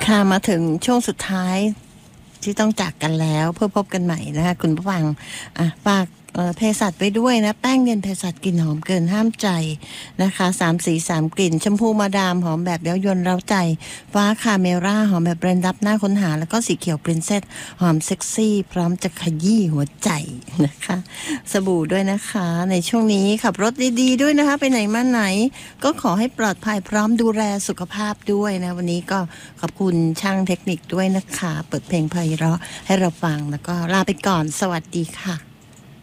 ค่ะมาถึงช่วงสุดท้ายที่ต้องจากกันแล้วเพื่อพบกันใหม่นะคะคุณผู้ฟังฝากเภสัชไว้ด้วยนะแป้งเย็นเภสัชกลิ่นหอมเกินห้ามใจนะคะ3 สี 3 กลิ่นชมพูมาดามหอมแบบเย้ายวนเร้าใจฟ้าคาเมร่าหอมแบบเบรนดับหน้าค้นหาแล้วก็สีเขียวปรินเซสหอมเซ็กซี่พร้อมจะขยี้หัวใจนะคะสบู่ด้วยนะคะในช่วงนี้ขับรถดีๆด้วยนะคะไปไหนมาไหนก็ขอให้ปลอดภัยพร้อมดูแลสุขภาพด้วยนะวันนี้ก็ขอบคุณช่างเทคนิคด้วยนะคะเปิดเพลงไพเราะให้เราฟังแล้วก็ลาไปก่อนสวัสดีค่ะ